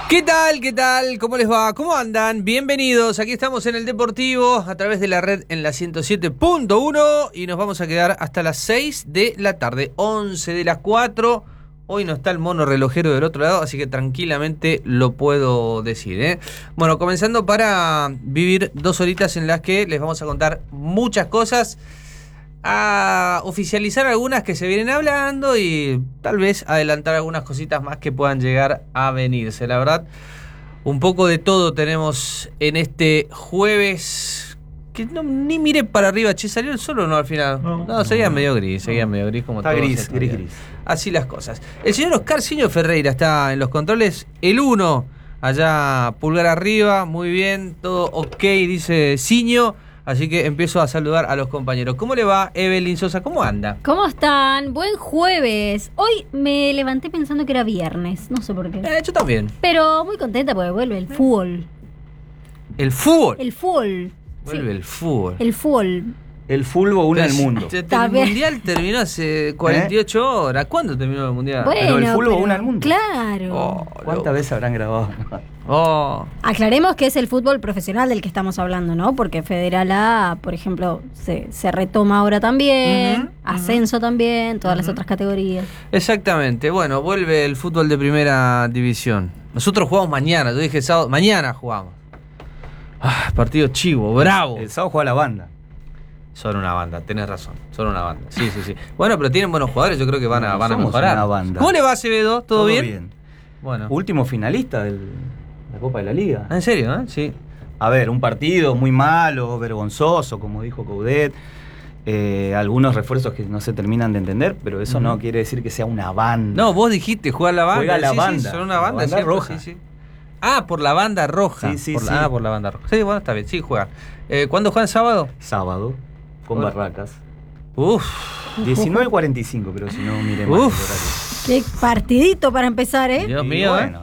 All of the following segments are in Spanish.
¿Qué tal? ¿Qué tal? ¿Cómo les va? ¿Cómo andan? Bienvenidos. Aquí estamos en el Deportivo a través de la red en la 107.1 y nos vamos a quedar hasta las 6 de la tarde, 11 de las 4. Hoy no está el mono relojero del otro lado, así que tranquilamente lo puedo decir, ¿eh? Bueno, comenzando para vivir 2 horitas en las que les vamos a contar muchas cosas, a oficializar algunas que se vienen hablando y tal vez adelantar algunas cositas más que puedan llegar a venirse. La verdad, un poco de todo tenemos en este jueves, que no, ni miré para arriba. Che, ¿salió el sol o no al final? No, seguía medio gris como está todo. Gris. Así las cosas. El señor Oscar Siño Ferreira está en los controles, el 1, allá pulgar arriba, muy bien, todo ok, dice Siño. Así que empiezo a saludar a los compañeros. ¿Cómo le va, Evelyn Sosa? ¿Cómo anda? ¿Cómo están? Buen jueves. Hoy me levanté pensando que era viernes, no sé por qué. Yo también. Pero muy contenta porque vuelve el fútbol. ¿El fútbol? El fútbol. Vuelve el fútbol. El fútbol. El fútbol une al mundo. El mundial terminó hace 48 horas. ¿Cuándo terminó el mundial? Bueno, pero el fútbol une al mundo. Claro. ¿Cuántas veces habrán grabado? Aclaremos que es el fútbol profesional del que estamos hablando, ¿no? Porque Federal A, por ejemplo, se retoma ahora también, ascenso también, todas las otras categorías. Exactamente. Bueno, vuelve el fútbol de primera división. Nosotros jugamos mañana, yo dije sábado, mañana jugamos. Partido chivo, bravo. El sábado juega la banda. Son una banda, tenés razón, son una banda. Sí. Bueno, pero tienen buenos jugadores, yo creo que van a mejorar. Una banda. ¿Cómo le va, Acevedo? ¿Todo bien? Bueno. Último finalista de la Copa de la Liga. ¿En serio? Sí. A ver, un partido muy malo, vergonzoso, como dijo Coudet. Algunos refuerzos que no se terminan de entender, pero eso no quiere decir que sea una banda. No, vos dijiste jugar la banda. Juega la banda. Sí, son una banda, la banda roja. Sí. Por la banda roja. Sí. Por la banda roja. Sí, bueno, está bien, sí, juegan. ¿Cuándo juegan sábado? Sábado, con Barracas. 19:45, pero si no, miremos. Qué partidito para empezar, ¿eh? Dios mío, bueno.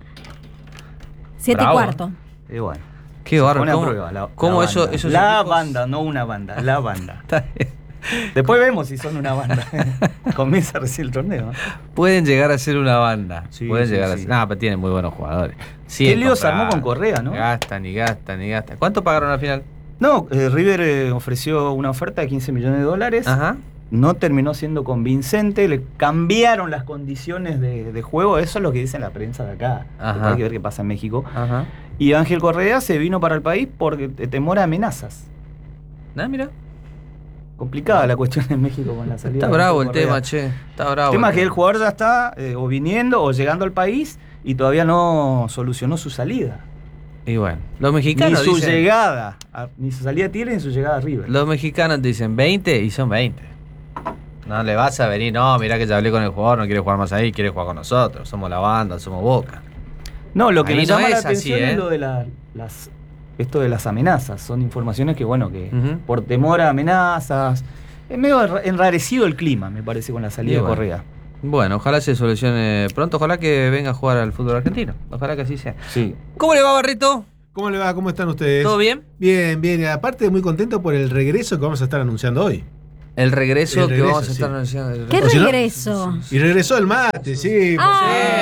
7:15. Y bueno. Qué bárbaro. ¿Cómo eso? La banda, no una banda, la banda. Después vemos si son una banda. Comienza recién el torneo. Pueden llegar a ser una banda. Sí, pueden llegar a sí. ser. Pero tienen muy buenos jugadores. Qué lío se armó con Correa, ¿no? Gastan. ¿Cuánto pagaron al final? No, River ofreció una oferta de $15 millones. Ajá. No terminó siendo convincente, le cambiaron las condiciones de juego, eso es lo que dice la prensa de acá. Hay que ver qué pasa en México. Ajá. Y Ángel Correa se vino para el país porque temor a amenazas. Mira. Complicada la cuestión en México con la salida. Está bravo el tema, che. Está bravo. El tema es que el jugador ya está o viniendo o llegando al país y todavía no solucionó su salida. Y bueno, los mexicanos ni su dicen, llegada, ni su salida a Tigre ni su llegada a River. Los mexicanos dicen 20 y son 20. No le vas a venir, no, mirá que ya hablé con el jugador, no quiere jugar más ahí, quiere jugar con nosotros, somos la banda, somos Boca. No, lo que me llama la así, atención es lo de esto de las amenazas. Son informaciones que, por temor a amenazas, es medio enrarecido el clima, me parece, con la salida de Correa. Bueno, ojalá se solucione pronto, ojalá que venga a jugar al fútbol argentino, ojalá que así sea. Sí. ¿Cómo le va, Barreto? ¿Cómo le va? ¿Cómo están ustedes? ¿Todo bien? Bien. Y aparte muy contento por el regreso que vamos a estar anunciando hoy. El regreso que vamos a estar anunciando. ¿Qué regreso? Y regresó el mate, sí. Lo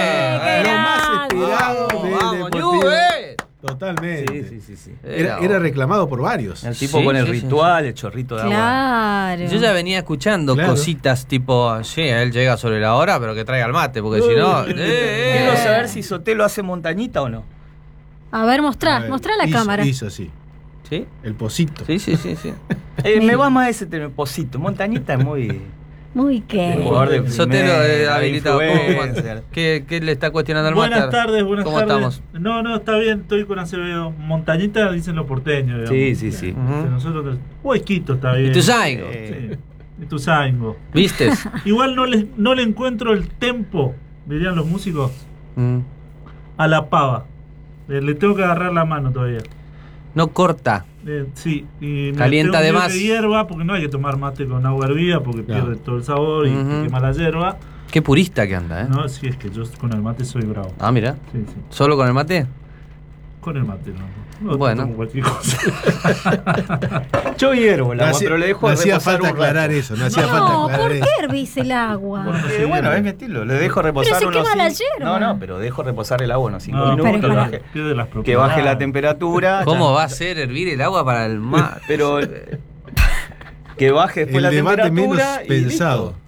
más esperado de Deportivo. Totalmente. Sí. Era reclamado por varios. El tipo con el ritual, el chorrito de agua. Claro. Yo ya venía escuchando cositas tipo, él llega sobre la hora, pero que traiga el mate, porque si no... Quiero saber si Sotelo hace montañita o no. A ver, mostrá la cámara. Hizo así. ¿Sí? El pocito. Sí. Me va más ese pocito. Montañita es muy... Muy qué. Sotelo habilitado. ¿Qué le está cuestionando al mate? Buenas tardes. ¿Cómo estamos? No, está bien, estoy con Acevedo. Montañita dicen los porteños. Sí. Nosotros, Huesquito está bien. Ituzaingo. Sí, Ituzaingo. ¿Viste? Igual no le encuentro el tempo, dirían los músicos, a la pava. Le tengo que agarrar la mano todavía. No corta. Sí, y calienta de más. Hierba, porque no hay que tomar mate con agua hervida porque pierde todo el sabor y quema la hierba. Qué purista que anda, ¿eh? No, sí, es que yo con el mate soy bravo. Mira. Sí. ¿Solo con el mate? Con el mate, no. Bueno. Tomo cualquier cosa. Yo hiervo el agua, pero le dejo no hacía reposar falta un rato. aclarar eso, no hacía falta No, aclarar ¿por eso. qué hervís el agua? Bueno, es mi estilo. Le dejo reposar Pero se unos quema la 5. hierba. No, pero dejo reposar el agua unos 5 No, minutos. pero baje- pierde las que propiedades. baje la temperatura. ¿Cómo va a ser hervir el agua para el mar? Pero que baje después El la debate menos temperatura y pensado. listo.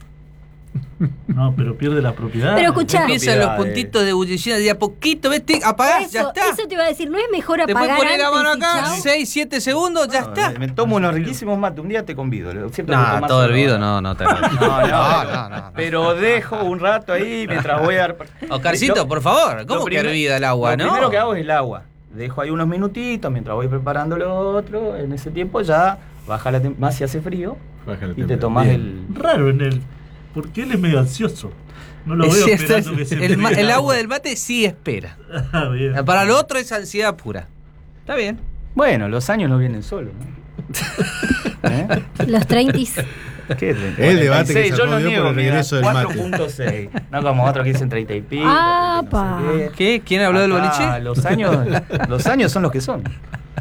No, pero pierde las propiedades. Pero escuchá. Empiezan los propiedades. puntitos de ebullición, de a poquito, ves, apagás, ya está. Eso te iba a decir, ¿no es mejor Te apagar puedes poner la antes mano y acá, chau? 6, 7 segundos, ya No, está. Me tomo unos riquísimos mates. Un día te convido. Siempre No, lo tomas todo solo. hervido, no te No, no. Pero dejo un rato ahí mientras voy a... Oscarcito, por favor, ¿cómo que hervida el agua, Lo no? primero que hago es el agua. Dejo ahí unos minutitos mientras voy preparando lo otro. En ese tiempo ya baja la temperatura, más si hace frío, Baja la y te temperatura. tomas Bien. el... Raro en él. Porque él es medio ansioso. No lo Es veo cierto, esperando que se el enfríe agua del mate sí espera. Ah, bien. Para lo otro es ansiedad pura. Está bien. Bueno, los años no vienen solos, ¿no? ¿Eh? Los 30s. ¿Qué? El debate que se yo no armó niego por el mi edad, regreso del mate. 4.6. No como otros que dicen 30 y pico. Ah, que no sé qué. ¿Qué? ¿Quién habló del Acá, boliche? los años son los que son.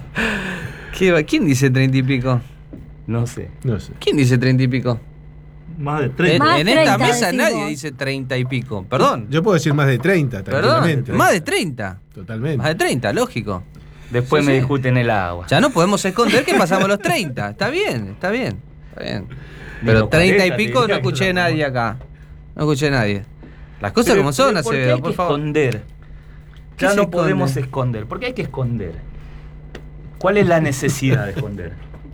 ¿Quién dice 30 y pico? No sé. No sé. ¿Quién dice 30 y pico? Más de 30. Más En esta 30 mesa decimos. nadie dice 30 y pico. Perdón. Yo puedo decir más de 30, Perdón. tranquilamente. Más de 30. Totalmente. Más de 30, lógico. Después Sí, me sí. discuten el agua. Ya no podemos esconder que pasamos los 30. Está bien, está bien. Está bien. Ni Pero los 30 y 40 pico no te escuché a diría. nadie acá. No escuché a nadie. Las cosas como son, ¿por qué Acevedo, hay por que favor. esconder? ¿Qué Ya se no esconde? podemos esconder. ¿Por qué hay que esconder? ¿Cuál es la necesidad de esconder?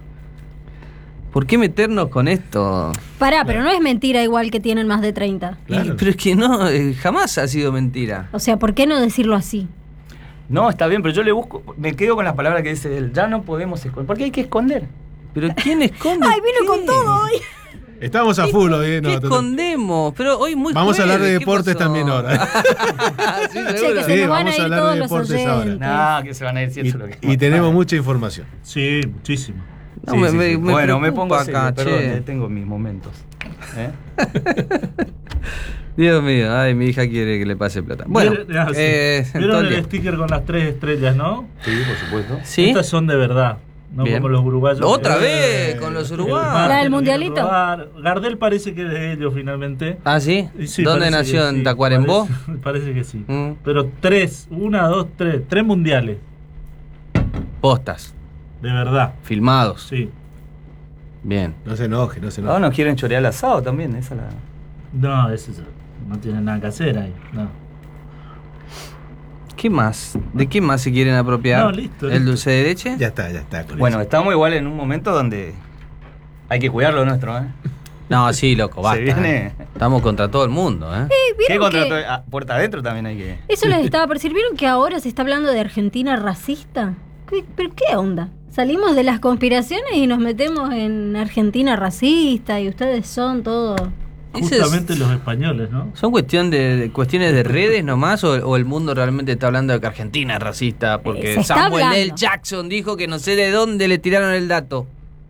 ¿Por qué meternos con esto? Pará, pero no es mentira igual que tienen más de 30. Claro. Pero es que no, jamás ha sido mentira. O sea, ¿por qué no decirlo así? No, está bien, pero yo le busco, me quedo con las palabras que dice él. Ya no podemos esconder. ¿Por qué hay que esconder? ¿Pero quién esconde? ¡Ay, vino qué? con todo hoy! Estamos a full hoy, ¿Qué no, total. escondemos? Pero hoy muy Vamos a hablar de jueves, ¿qué deportes pasó? también ahora. Sí, Che, seguro. que se Sí, nos van vamos a a ir hablar todos de los deportes ahora. oyentes. Nada, que se van a ir si eso es lo que Y tenemos mucha información. Sí, muchísimo. No, Sí, me, sí, me- sí. me Bueno, me preocupa pongo serio, acá, perdón, che. tengo mis momentos. ¿Eh? Dios mío, ay, mi hija quiere que le pase plata. Bueno, ¿Vieron todo el el día. sticker con las 3 estrellas, no? Sí, por supuesto. ¿Sí? Estas son de verdad, no Bien. como los uruguayos. Otra que- vez con los el uruguayos. margen ¿La del lo mundialito? quieren robar. Gardel parece que es de ellos finalmente. ¿Ah, sí? Y sí, ¿Dónde parece nació? que ¿En sí, Tacuarembó? Parece que sí. Mm. Pero 3, 1, 2, 3, 3 mundiales, Postas, de verdad. filmados. Sí. Bien. No se enoje, no se enoje. No, nos quieren chorear el asado también, esa la... No, eso no tiene nada que hacer ahí. No. ¿Qué más? ¿De qué más se quieren apropiar? No, listo, ¿El listo. dulce de leche? Ya está. Con Bueno, eso. estamos igual en un momento donde hay que cuidar lo nuestro, ¿eh? No, sí, loco, basta. Se viene... ¿eh? Estamos contra todo el mundo, ¿eh? ¿Qué ¿Vieron contra que- todo? Ah, puerta adentro también hay que... Eso les estaba percibiendo que ahora se está hablando de Argentina racista. ¿Pero qué onda? Salimos de las conspiraciones y nos metemos en Argentina racista y ustedes son todos... Ese es- Justamente los españoles, ¿no? ¿Son cuestiones de redes nomás o el mundo realmente está hablando de que Argentina es racista? Porque Se está Samuel hablando. L. Jackson dijo que no sé de dónde le tiraron el dato.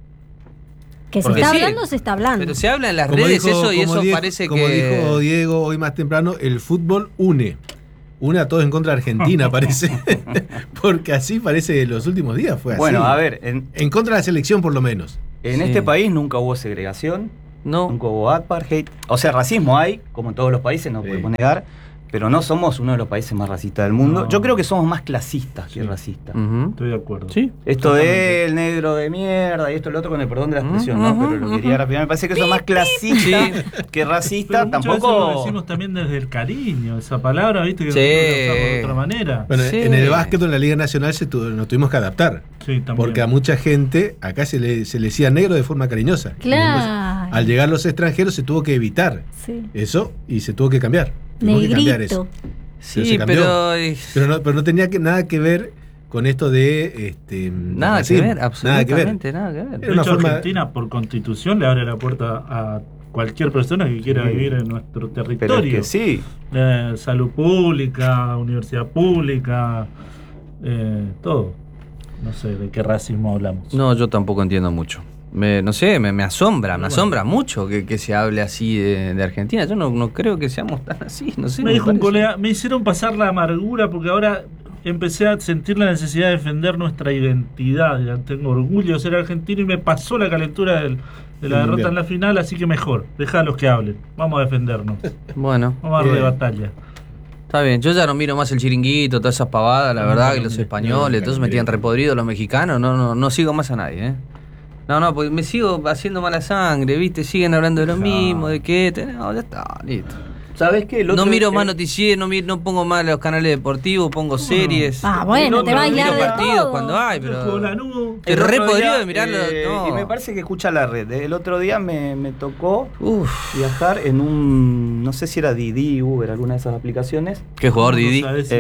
Que se Porque está sí, hablando, se está hablando. Pero se habla en las Como redes dijo- eso y como eso dijo- parece como que... dijo Diego hoy más temprano, el fútbol une. Une a todos en contra de Argentina, parece. Porque así parece los últimos días, fue así. Bueno, a ver, En contra de la selección, por lo menos. en Sí. este país nunca hubo segregación, No, nunca hubo apartheid. O sea, racismo hay, como en todos los países, no Sí. podemos negar, pero no somos uno de los países más racistas del mundo. No. Yo creo que somos más clasistas que Sí. racistas. Ujú. Estoy de acuerdo. Sí. Esto Totalmente. de el negro de mierda y esto y lo otro con el perdón de la expresión, ¿no? Ujú, Pero lo ujú. quería rápido. Me parece que son más clasistas que Pero racistas. muchas veces lo Tampoco. decimos también desde el cariño, esa palabra, ¿viste? Que Sí. nosotros la usamos de otra manera. Bueno, Sí. en el básquet en la Liga Nacional nos tuvimos que adaptar. Sí, también. Porque a mucha gente acá se le decía negro de forma cariñosa. Y Claro. entonces, al llegar los extranjeros se tuvo que evitar Sí. eso y se tuvo que cambiar. Tuvimos que cambiar Negrito. eso. Sí, se cambió. pero... Pero no tenía nada que ver con esto de Nada que racismo. ver, absolutamente nada que ver. De Era una hecho, forma- Argentina, por constitución, le abre la puerta a cualquier persona que quiera vivir en nuestro Pero territorio. es que sí. Salud pública, universidad pública, todo. No sé de qué racismo hablamos. No, yo tampoco entiendo mucho. No sé, me asombra, me asombra mucho que se hable así de Argentina. Yo no creo que seamos tan así, no sé. Me dijo un parece. colega, me hicieron pasar la amargura porque ahora empecé a sentir la necesidad de defender nuestra identidad. Ya tengo orgullo de ser argentino y me pasó la calentura de la derrota en la final, así que mejor, dejalos que hablen. Vamos a defendernos. Bueno. Vamos a darle batalla. Está bien, yo ya no miro más el Chiringuito, todas esas pavadas, la verdad, que los españoles, todos me tienen repodridos, los mexicanos, no sigo más a nadie, No, porque me sigo haciendo mala sangre, ¿viste? Siguen hablando de lo mismo, de que... No, ya está, listo. ¿Sabes qué? No miro más noticieros, no pongo más los canales deportivos, pongo series. Bueno, te va a aislar de partidos todo. cuando hay, pero... El re otro podrido día, de mirarlo. Y me parece que escucha la red. El otro día me tocó viajar en un... No sé si era Didi, Uber, alguna de esas aplicaciones. ¿Qué jugador Didi?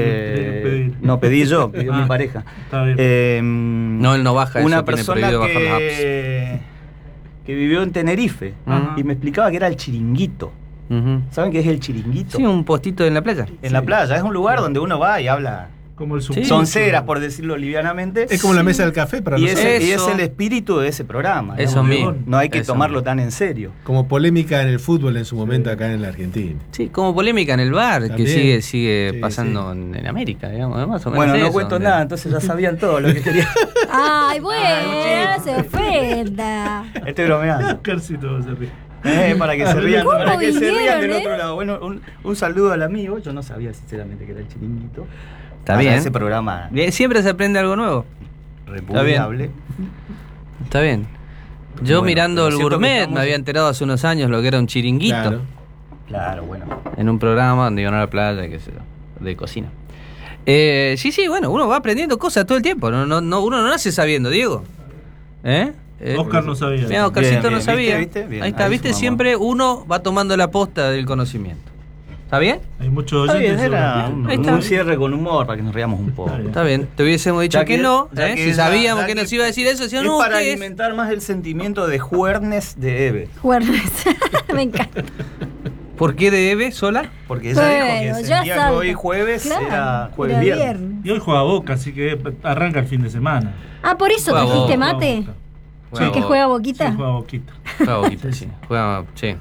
No, pedí yo, pidió mi pareja. Está bien. No, él no baja eso, una tiene persona prohibido bajar las apps. que vivió en Tenerife y me explicaba que era el Chiringuito. ¿Saben qué es el Chiringuito? Sí, un postito en la playa. En la playa, es un lugar donde uno va y habla. Como el sonceras, por decirlo livianamente. Es como la mesa del café para nosotros. Y es el espíritu de ese programa. Eso mismo. No hay que tomarlo tan en serio. Como polémica en el fútbol en su momento acá en la Argentina. Sí, como polémica en el bar, también, que sigue pasando en América, digamos, más o menos. Bueno, no cuento nada, entonces ya sabían todo lo que quería. Ay, bueno, se ofenda. Estoy bromeando. Para que se rían, del otro lado. Bueno, un saludo al amigo. Yo no sabía sinceramente que era el Chiringuito. Está bien. Ese programa. Bien, siempre se aprende algo nuevo. Repudiable. Está bien. Yo mirando el Gourmet me había enterado hace unos años lo que era un chiringuito. Claro, bueno. En un programa donde iban a la playa, qué sé yo, de cocina. Sí, bueno, uno va aprendiendo cosas todo el tiempo. Uno no nace sabiendo, Diego. Oscar no sabía. Mira, Oscarcito no sabía. ¿Viste? Bien, ahí está, ¿viste? Siempre uno va tomando la posta del conocimiento. ¿Está bien? Hay muchos oyentes. Está bien, era un cierre con humor para que nos riamos un poco. Está bien. Te hubiésemos dicho que no. Si sabíamos que nos iba a decir eso, decíamos no. Es para alimentar más el sentimiento de juernes de Eve. Juernes. Me encanta. ¿Por qué de Eve sola? Porque ella dijo que sentía que hoy jueves era jueves viernes. Y hoy juega Boca, así que arranca el fin de semana. Ah, ¿por eso trajiste mate? ¿Que juega Boquita? Sí, juega Boquita. Juega Boquita, sí. Sí.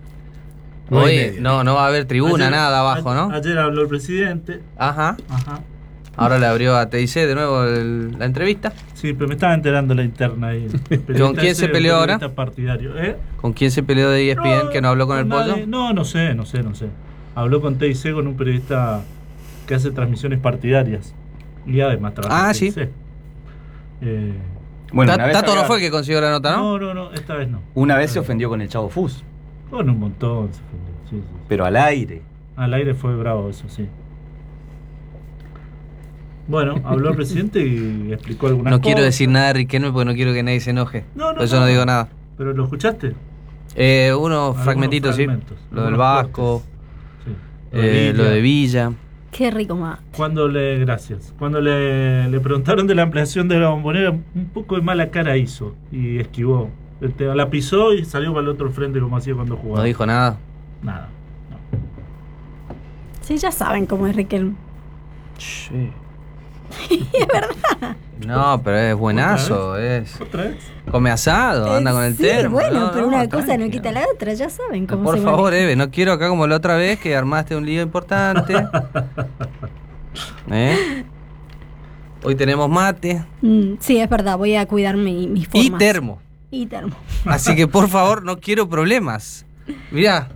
Hoy no va a haber tribuna, nada abajo, ¿no? Ayer habló el presidente. Ajá. Ahora le abrió a TIC de nuevo la entrevista. Sí, pero me estaba enterando la interna ahí. ¿Con quién se peleó ahora? Partidario. ¿Con quién se peleó de ESPN que no habló con el pollo? No sé. Habló con TIC, con un periodista que hace transmisiones partidarias. Y además trabaja en TIC. Sí. Bueno, Tato no fue el que consiguió la nota, ¿no? No, esta vez no. Una vez se ofendió con el Chavo Fus. Con un montón se ofendió. Sí. Pero al aire. Al aire fue bravo eso, sí. Bueno, habló el presidente y explicó algunas cosas. No quiero decir nada, Riquelme, porque no quiero que nadie se enoje. Por eso no digo nada. ¿Pero lo escuchaste? Unos fragmentitos, sí. Lo del Vasco, lo de Villa. Qué rico más. Cuando le preguntaron de la ampliación de la Bombonera, un poco de mala cara hizo y esquivó. La pisó y salió para el otro frente como hacía cuando jugaba. ¿No dijo nada? Nada. Sí, ya saben cómo es Riquelme. Sí. Es verdad. No, pero es buenazo. ¿Otra vez? Come asado, anda con el termo. Bueno, pero una cosa no quita la otra, ya saben cómo Por se favor, maneja. Eve, no quiero acá como la otra vez que armaste un lío importante. Hoy tenemos mate. Sí, es verdad, voy a cuidar mis formas. Y termo. Así que por favor, no quiero problemas. Mirá,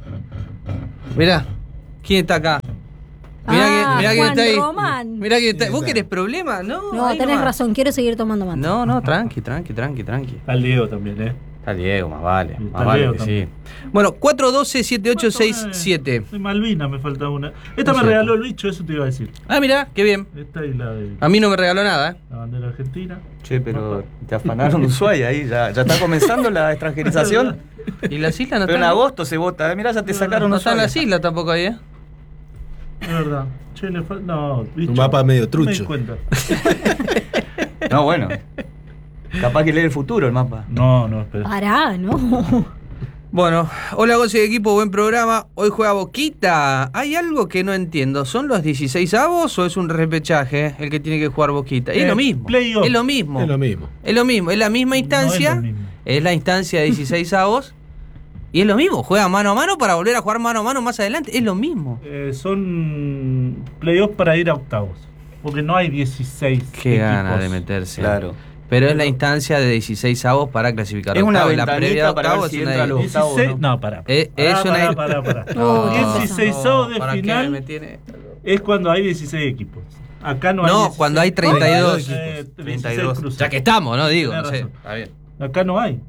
¿quién está acá? Mirá quién está ahí. Román. Mirá quién está. ¿Vos querés problemas? No, tenés razón, quiero seguir tomando mate. No, tranqui. Está el Diego también, Está Diego, más vale. Está Más vale Diego que también. sí. Bueno, 412-7867. De Malvina me falta una. Esta me regaló el bicho, eso te iba a decir. Ah, mirá, qué bien. Esta y la de A mí no me regaló nada, la bandera argentina. Che, pero te afanaron Ushuaia ahí, ya está comenzando la extranjerización. Y las islas no Pero están. en agosto se vota, mirá, ya te sacaron No están Ushuaia. las islas tampoco ahí, Es verdad. Che, le falta. No, bicho. Un mapa medio No me trucho. di cuenta. No, bueno. Capaz que lee el futuro el mapa. No, espera. Pará, no. Bueno, hola Goce de equipo, buen programa. Hoy juega Boquita. Hay algo que no entiendo. ¿Son los 16avos o es un repechaje el que tiene que jugar Boquita? Es lo mismo. Playoff. Es lo mismo. Es lo mismo. Es lo mismo. Es la misma instancia. No es lo mismo. Es la instancia de 16avos. Y es lo mismo. Juega mano a mano para volver a jugar mano a mano más adelante. Es lo mismo. Son playoffs para ir a octavos. Porque no hay 16 Qué equipos. ganas de meterse. Claro. Pero es la instancia de 16 avos para clasificar Es una octavos. La ventanita previa de para ver octavos si es entra una... a los octavos, 16, ¿no? no, pará. Es una... Pará. No, 16avos de ¿para qué final me tiene? es cuando hay 16 equipos. Acá no hay No, 16. cuando hay 32 equipos. 32. cruces. Ya que estamos, ¿no? Digo, Tenés no sé. razón. Está bien. Acá no hay.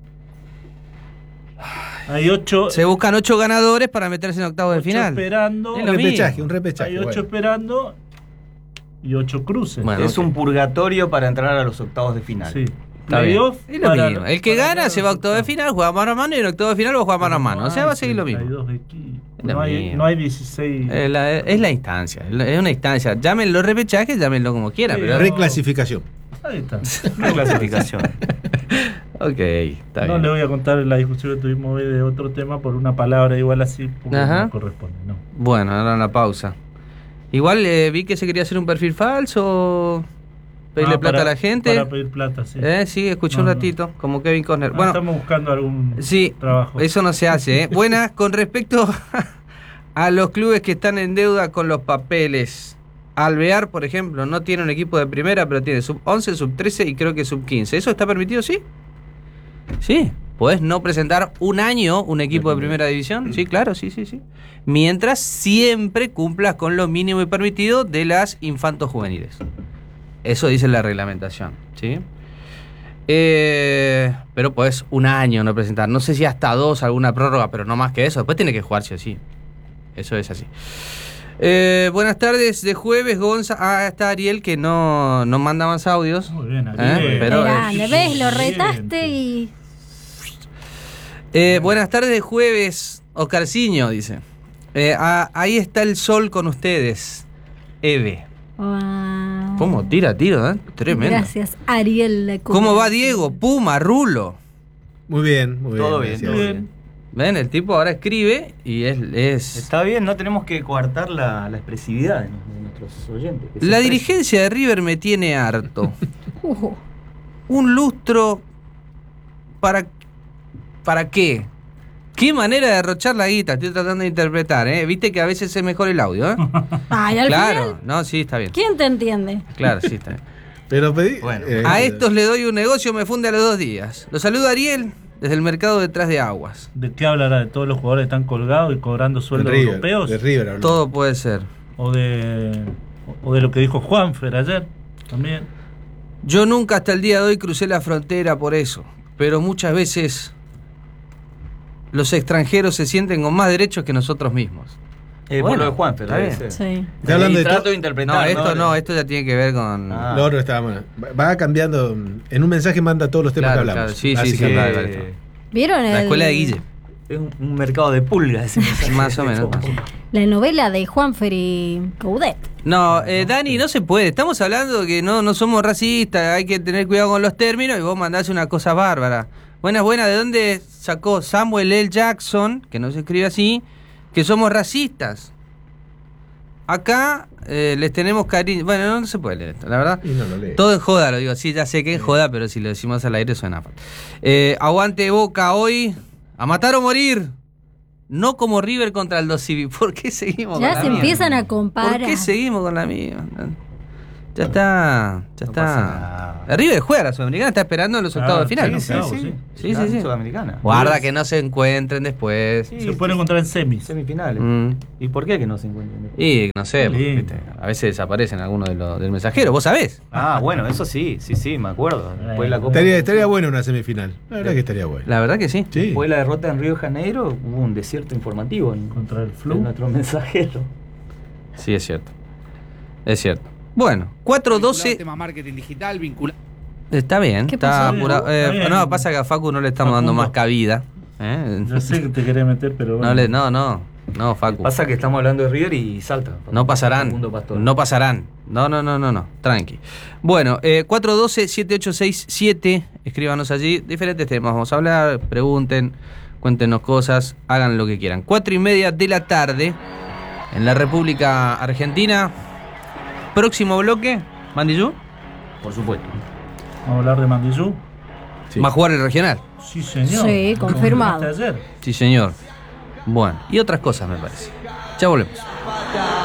Hay 8 Se buscan 8 ganadores para meterse en octavos de final. esperando. Es Un lo repechaje, mismo. un repechaje. Hay 8 bueno. esperando y 8 cruces. Bueno, Es ok. un purgatorio para entrar a los octavos de final. Sí. Está bien. Playoff Es lo para- mismo. El que para gana ganar se va a los octavos de final, juega mano a mano y en octavos de final va a jugar mano a mano. O sea, va a seguir lo mismo. 32 equipos. Es lo No hay, mismo. no hay 16. Es la instancia. Es una instancia. Llámenlo repechaje, llámenlo como quieran. Sí, Pero... Reclasificación. Ahí está. Una clasificación. Ok, está No bien. le voy a contar la discusión que tuvimos hoy de otro tema por una palabra igual así, porque Ajá. no corresponde. No. Bueno, ahora en la pausa. Igual vi que se quería hacer un perfil falso, pedirle plata para- a la gente. Para pedir plata, sí. Sí, escuché un No, no. ratito, como Kevin Costner. Ah, Bueno, estamos buscando algún sí, trabajo. eso no se hace. Buenas, con respecto a los clubes que están en deuda con los papeles. Alvear, por ejemplo, no tiene un equipo de primera, pero tiene sub 11, sub 13 y creo que sub 15. ¿Eso está permitido? Sí. Sí. ¿Podés no presentar un año un equipo de primera división? Sí, claro, sí. Mientras siempre cumplas con lo mínimo y permitido de las infantos juveniles. Eso dice la reglamentación, ¿sí? Pero podés un año no presentar. No sé si hasta 2 alguna prórroga, pero no más que eso. Después tiene que jugarse así. Eso es así. Buenas tardes, de jueves, Gonza. Ah, está Ariel que no manda más audios. Muy bien, Ariel. Pero- Grande, ¿ves? Lo Excelente. retaste y. Buenas tardes, de jueves, Oscarciño, dice. Ahí está el sol con ustedes. Eve. Wow. ¿Cómo tira tiro, eh? Tremendo. Gracias, Ariel. ¿Cómo va Diego? Puma, Rulo. Muy bien, muy bien. Todo bien, gracias. todo Bien. bien. Ven, el tipo ahora escribe y es... Está bien, no tenemos que coartar la expresividad de nuestros oyentes. que se La expresen. dirigencia de River me tiene harto. Un lustro ¿para qué? ¿Qué manera de derrochar la guita? Estoy tratando de interpretar, ¿eh? Viste que a veces es mejor el audio, ¿eh? Ay, al Claro, final, no, sí, está bien. ¿quién te entiende? Claro, sí, está bien. Pero pedí. Bueno. A estos le doy un negocio, me funde a los 2 días. Los saluda Ariel desde el mercado detrás de Aguas. ¿De qué hablará? ¿De todos los jugadores que están colgados y cobrando de sueldos River, europeos? de River habló. Todo puede ser. ¿O de lo que dijo Juanfer ayer? También. Yo nunca hasta el día de hoy crucé la frontera por eso, pero muchas veces los extranjeros se sienten con más derechos que nosotros mismos. Por Bueno, lo de Juan, pero está debe bien. ser. Sí. Está hablando de trato to- de interpretar. No, esto ya tiene que ver con... Ah. Lo otro estaba bueno. Va cambiando. En un mensaje manda todos los temas Claro, que hablamos. claro, sí, Así sí, que- sí, claro. ¿Vieron La escuela de Guille. Es un mercado de pulgas. ese mensaje. Más o menos. la novela de Juanfer y Coudet? No, Dani, no se puede. Estamos hablando que no somos racistas, hay que tener cuidado con los términos y vos mandás una cosa bárbara. Buenas, ¿de dónde sacó Samuel L. Jackson, que no se escribe así, que somos racistas? Acá les tenemos cariño. Bueno, no se puede leer esto, la verdad. Y no lo lee. Todo es joda, lo digo. Sí, ya sé que es joda, pero si lo decimos al aire suena mal. Aguante Boca hoy. A matar o morir. No como River contra el Dos Civi. ¿Por qué seguimos con Ya la se misma? empiezan a comparar. ¿Por qué seguimos con la misma? Ya está. No pasa nada. River juega a la Sudamericana, está esperando en los octavos de final. Sí. Sudamericana. Guarda que no se encuentren después. Sí, Se pueden encontrar en semis. Semifinales. Mm. ¿Y por qué que no se encuentran? Y no sé, Qué lindo. ¿viste? A veces desaparecen algunos del mensajero, vos sabés. Ah, bueno, eso sí, me acuerdo. Después la Copa- Estaría bueno una semifinal. La verdad que estaría bueno. La verdad que sí. Sí. Después de la derrota en Río de Janeiro, hubo un desierto informativo Contra el en Flu. nuestro mensajero. Sí, es cierto. Es cierto. Bueno, 4-12. Tema marketing digital, vinculado. Está bien, ¿Qué está pasó? apurado. Está bien. No, pasa que a Facu no le estamos dando Facundo. más cabida. ¿eh? Yo sé que te querés meter, pero bueno. No, Facu. Pasa que estamos hablando de River y salta. No pasarán. Facundo Pastor. No pasarán. No. Tranqui. Bueno, 412-7867. Escríbanos allí. Diferentes temas. Vamos a hablar. Pregunten. Cuéntenos cosas. Hagan lo que quieran. 4:30 de la tarde. En la República Argentina. Próximo bloque. Mandillú. Por supuesto. Vamos a hablar de Mandillú. Sí. Va a jugar el regional. Sí, señor. Sí, Lo confirmado. confirmaste ayer. Sí, señor. Bueno, y otras cosas me parece. Ya volvemos.